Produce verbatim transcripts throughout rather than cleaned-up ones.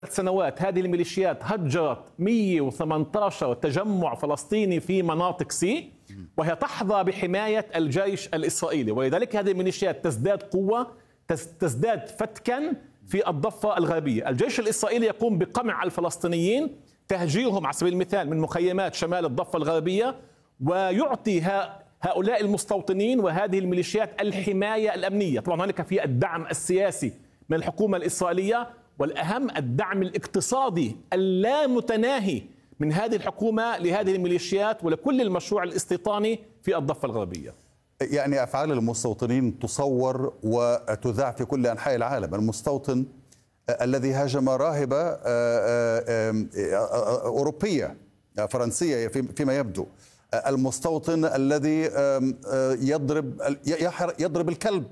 سنوات هذه الميليشيات هجرت مئة وثمانية عشر تجمع فلسطيني في مناطق سي، وهي تحظى بحماية الجيش الإسرائيلي، ولذلك هذه الميليشيات تزداد قوة، تزداد فتكا في الضفة الغربية. الجيش الإسرائيلي يقوم بقمع الفلسطينيين، تهجيرهم على سبيل المثال من مخيمات شمال الضفة الغربية، ويعطي هؤلاء المستوطنين وهذه الميليشيات الحماية الأمنية. طبعا هناك في الدعم السياسي من الحكومة الإسرائيلية، والأهم الدعم الاقتصادي اللامتناهي من هذه الحكومة لهذه الميليشيات ولكل المشروع الاستيطاني في الضفة الغربية. يعني أفعال المستوطنين تصور وتذاع في كل أنحاء العالم. المستوطن الذي هاجم راهبة أوروبية فرنسية فيما يبدو، المستوطن الذي يضرب يضرب الكلب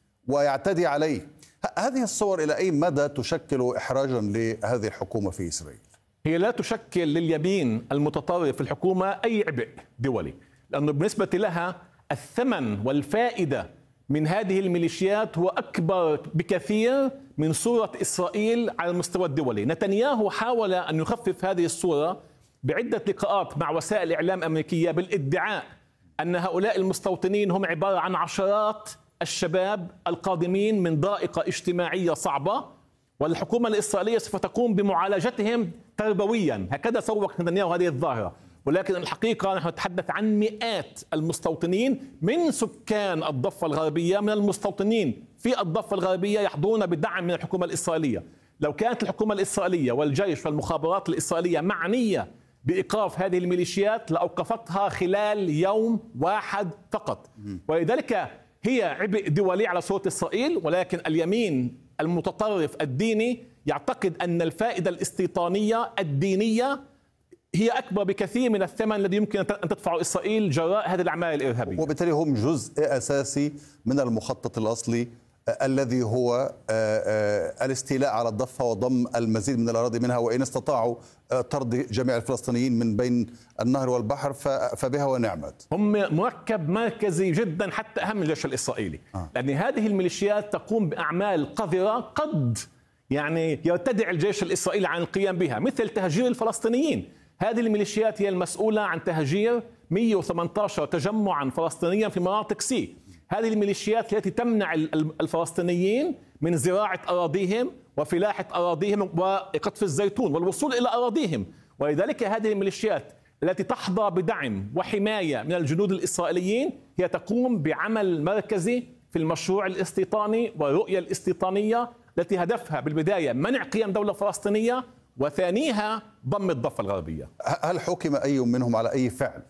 ويعتدي عليه، هذه الصور إلى أي مدى تشكل إحراجا لهذه الحكومة في إسرائيل؟ هي لا تشكل لليمين المتطرف في الحكومة أي عبء دولي، لأنه بالنسبة لها الثمن والفائدة من هذه الميليشيات هو أكبر بكثير من صورة إسرائيل على المستوى الدولي. نتنياهو حاول أن يخفف هذه الصورة بعدة لقاءات مع وسائل إعلام أمريكية بالادعاء أن هؤلاء المستوطنين هم عبارة عن عشرات الشباب القادمين من ضائقة اجتماعية صعبة، والحكومة الإسرائيلية سوف تقوم بمعالجتهم تربويا. هكذا سوق نتنياهو هذه الظاهرة، ولكن الحقيقة نحن نتحدث عن مئات المستوطنين من سكان الضفة الغربية، من المستوطنين في الضفة الغربية يحظون بدعم من الحكومة الإسرائيلية. لو كانت الحكومة الإسرائيلية والجيش والمخابرات الإسرائيلية معنية بإيقاف هذه الميليشيات لأوقفتها خلال يوم واحد فقط. ولذلك هي عبء دولي على صورة إسرائيل، ولكن اليمين المتطرف الديني يعتقد أن الفائدة الاستيطانية الدينية هي أكبر بكثير من الثمن الذي يمكن أن تدفعه إسرائيل جراء هذه الأعمال الإرهابية، وبالتالي هم جزء أساسي من المخطط الأصلي الذي هو الاستيلاء على الضفة وضم المزيد من الأراضي منها، وإن استطاعوا طرد جميع الفلسطينيين من بين النهر والبحر فبها ونعمت. هم مركب مركزي جدا حتى أهم من الجيش الإسرائيلي، آه. لأن هذه الميليشيات تقوم بأعمال قذرة قد يعني يرتدع الجيش الإسرائيلي عن القيام بها، مثل تهجير الفلسطينيين. هذه الميليشيات هي المسؤولة عن تهجير مئة وثمانية عشر تجمعا فلسطينيا في مناطق سي. هذه الميليشيات التي تمنع الفلسطينيين من زراعة أراضيهم وفلاحة أراضيهم وقطف الزيتون والوصول إلى أراضيهم. ولذلك هذه الميليشيات التي تحظى بدعم وحماية من الجنود الإسرائيليين هي تقوم بعمل مركزي في المشروع الاستيطاني والرؤية الاستيطانية التي هدفها بالبداية منع قيام دولة فلسطينية، وثانيها ضم الضفة الغربية. هل حكم أي منهم على أي فعل؟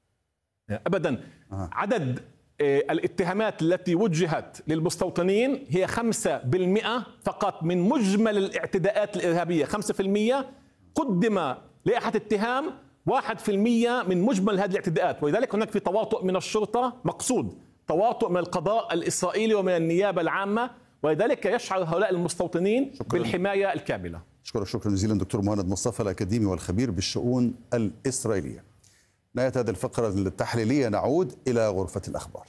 أبدا. أه. عدد الاتهامات التي وجهت للمستوطنين هي خمسة بالمئة فقط من مجمل الاعتداءات الإرهابية. خمسة بالمئة قدم لائحة اتهام واحد بالمئة من مجمل هذه الاعتداءات، ولذلك هناك في تواطؤ من الشرطة مقصود، تواطؤ من القضاء الإسرائيلي ومن النيابة العامة، ولذلك يشعر هؤلاء المستوطنين شكرا. بالحماية الكاملة. شكرا شكرا جزيلا دكتور مهند مصطفى الأكاديمي والخبير بالشؤون الإسرائيلية. نهاية هذه الفقرة التحليلية نعود إلى غرفة الأخبار.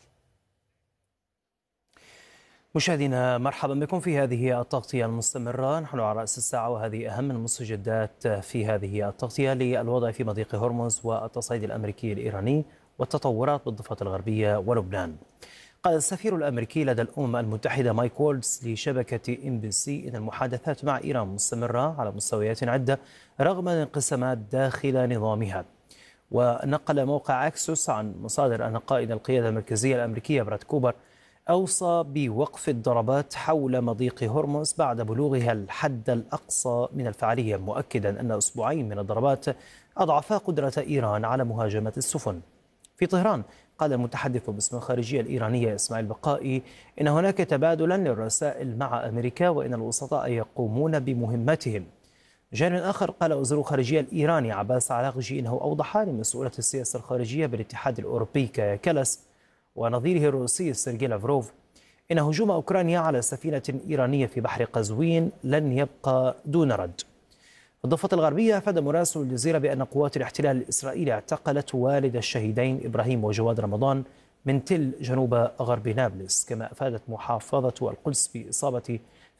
مشاهدينا مرحبا بكم في هذه التغطية المستمرة. نحن على رأس الساعة وهذه أهم المستجدات في هذه التغطية للوضع في مضيق هرمز والتصعيد الأمريكي الإيراني والتطورات بالضفة الغربية ولبنان. قال السفير الأمريكي لدى الأمم المتحدة مايك وولدز لشبكة إم بي سي إن المحادثات مع إيران مستمرة على مستويات عدة رغم الانقسامات داخل نظامها. ونقل موقع أكسوس عن مصادر أن قائد القيادة المركزية الأمريكية براد كوبر أوصى بوقف الضربات حول مضيق هرمز بعد بلوغها الحد الأقصى من الفعالية، مؤكدا أن أسبوعين من الضربات أضعفا قدرة إيران على مهاجمة السفن. في طهران قال المتحدث باسم الخارجية الإيرانية إسماعيل بقائي إن هناك تبادلا للرسائل مع أمريكا وإن الوسطاء يقومون بمهمتهم. جانب آخر قال وزير الخارجية الإيراني عباس عراقجي إنه أوضح لمسؤولة السياسة الخارجية بالاتحاد الأوروبي كايا كالاس ونظيره الروسي سيرجي لافروف إن هجوم أوكرانيا على سفينة إيرانية في بحر قزوين لن يبقى دون رد. في الضفة الغربية أفاد مراسل الجزيرة بأن قوات الاحتلال الإسرائيلي اعتقلت والد الشهيدين إبراهيم وجواد رمضان من تل جنوب غرب نابلس، كما أفادت محافظة القدس بإصابة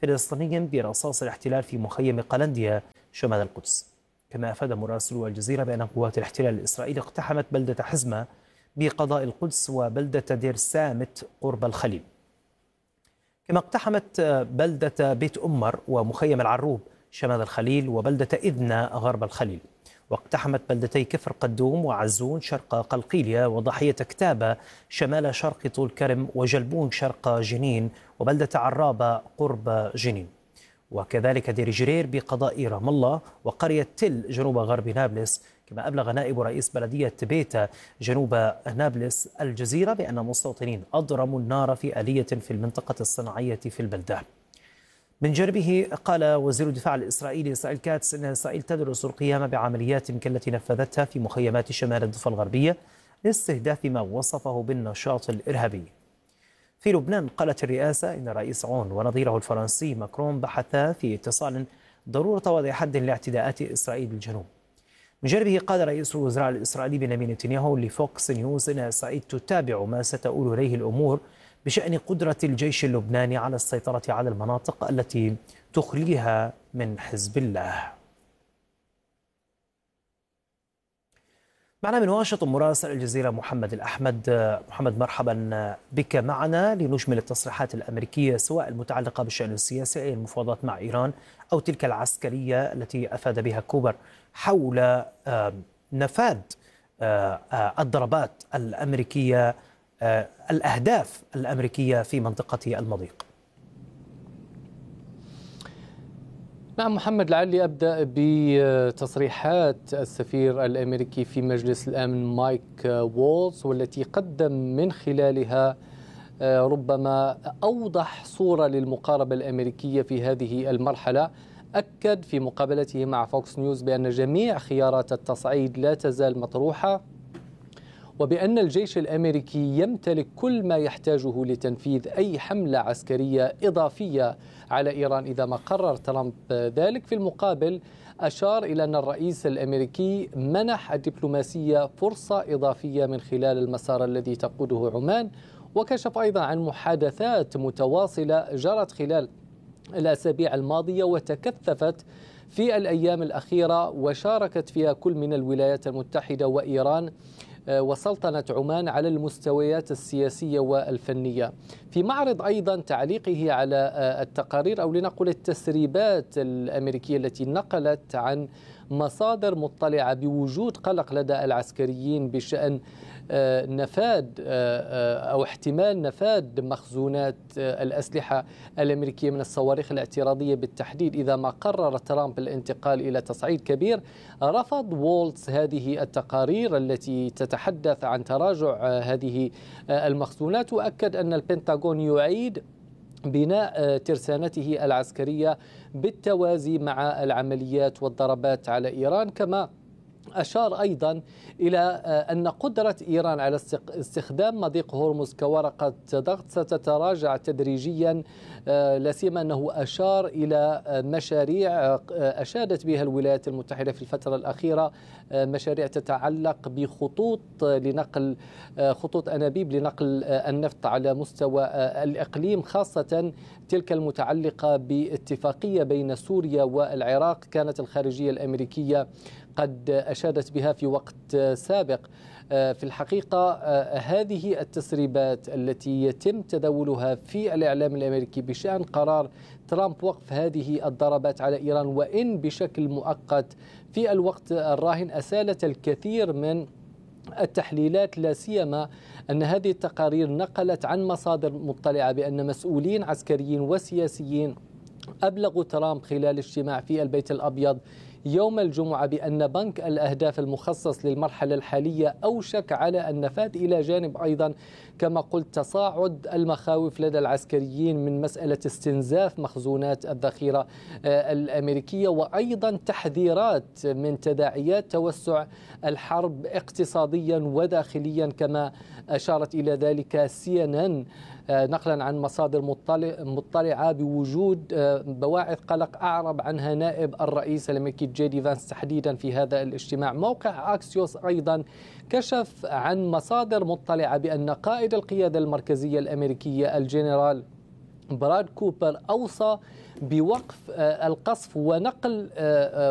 فلسطيني برصاص الاحتلال في مخيم قلنديا شمال القدس. كما أفاد مراسلو الجزيرة بأن قوات الاحتلال الإسرائيلي اقتحمت بلدة حزمة بقضاء القدس وبلدة دير سامت قرب الخليل. كما اقتحمت بلدة بيت أمر ومخيم العروب شمال الخليل وبلدة إذنة غرب الخليل، واقتحمت بلدتي كفر قدوم وعزون شرق قلقيلية وضاحية كتابة شمال شرق طول كرم وجلبون شرق جنين وبلدة عرابة قرب جنين، وكذلك دير جرير بقضاء رام الله وقرية تل جنوب غرب نابلس. كما أبلغ نائب رئيس بلدية بيتا جنوب نابلس الجزيرة بأن مستوطنين أضرموا النار في آلية في المنطقة الصناعية في البلدة. من جانبه قال وزير الدفاع الإسرائيلي إسرائيل كاتس أن إسرائيل تدرس القيام بعمليات كالتي نفذتها في مخيمات شمال الضفة الغربية لاستهداف ما وصفه بالنشاط الإرهابي. في لبنان قالت الرئاسة إن الرئيس عون ونظيره الفرنسي ماكرون بحثا في اتصال ضرورة وضع حد لاعتداءات إسرائيل بالجنوب. من جانبه قال رئيس الوزراء الإسرائيلي بنيامين نتنياهو لفوكس نيوز إن إسرائيل تتابع ما ستؤول إليه الأمور بشأن قدرة الجيش اللبناني على السيطرة على المناطق التي تخليها من حزب الله. معنا من واشنطن مراسل الجزيرة محمد الأحمد. محمد، مرحبا بك معنا لنجمل التصريحات الأمريكية سواء المتعلقة بالشأن السياسي أي المفاوضات مع إيران أو تلك العسكرية التي أفاد بها كوبر حول نفاذ الضربات الأمريكية، الأهداف الأمريكية في منطقة المضيق. نعم محمد، لعلي أبدأ بتصريحات السفير الأمريكي في مجلس الأمن مايك وولز، والتي قدم من خلالها ربما أوضح صورة للمقاربة الأمريكية في هذه المرحلة. أكد في مقابلته مع فوكس نيوز بأن جميع خيارات التصعيد لا تزال مطروحة، وبأن الجيش الأمريكي يمتلك كل ما يحتاجه لتنفيذ أي حملة عسكرية إضافية على إيران إذا ما قرر ترامب ذلك. في المقابل أشار إلى أن الرئيس الأمريكي منح الدبلوماسية فرصة إضافية من خلال المسار الذي تقوده عمان، وكشف أيضا عن محادثات متواصلة جرت خلال الأسابيع الماضية وتكثفت في الأيام الأخيرة، وشاركت فيها كل من الولايات المتحدة وإيران وسلطنة عمان على المستويات السياسية والفنية. في معرض أيضا تعليقه على التقارير أو لنقل التسريبات الأمريكية التي نقلت عن مصادر مطلعة بوجود قلق لدى العسكريين بشأن نفاذ أو احتمال نفاذ مخزونات الأسلحة الأمريكية من الصواريخ الاعتراضية بالتحديد إذا ما قرر ترامب الانتقال إلى تصعيد كبير، رفض وولتز هذه التقارير التي تتحدث عن تراجع هذه المخزونات، وأكد أن البنتاغون يعيد بناء ترسانته العسكرية بالتوازي مع العمليات والضربات على إيران. كما أشار أيضا إلى أن قدرة إيران على استخدام مضيق هرمز كورقة ضغط ستتراجع تدريجيا، لا سيما أنه أشار إلى مشاريع أشادت بها الولايات المتحدة في الفترة الأخيرة، مشاريع تتعلق بخطوط لنقل خطوط أنابيب لنقل النفط على مستوى الإقليم، خاصة تلك المتعلقة باتفاقية بين سوريا والعراق كانت الخارجية الأمريكية قد أشادت بها في وقت سابق. في الحقيقة هذه التسريبات التي يتم تداولها في الإعلام الأمريكي بشأن قرار ترامب وقف هذه الضربات على إيران وإن بشكل مؤقت في الوقت الراهن أسالت الكثير من التحليلات، لا سيما أن هذه التقارير نقلت عن مصادر مطلعة بأن مسؤولين عسكريين وسياسيين أبلغوا ترامب خلال اجتماع في البيت الأبيض يوم الجمعة بأن بنك الأهداف المخصص للمرحلة الحالية أوشك على النفاذ، إلى جانب أيضا كما قلت تصاعد المخاوف لدى العسكريين من مسألة استنزاف مخزونات الذخيرة الأمريكية، وأيضا تحذيرات من تداعيات توسع الحرب اقتصاديا وداخليا كما أشارت إلى ذلك سي إن إن نقلا عن مصادر مطلعة بوجود بواعث قلق أعرب عنها نائب الرئيس الأمريكي جي دي فانس تحديدا في هذا الاجتماع. موقع أكسيوس أيضا كشف عن مصادر مطلعة بأن قائد القيادة المركزية الأمريكية الجنرال براد كوبر أوصى بوقف القصف ونقل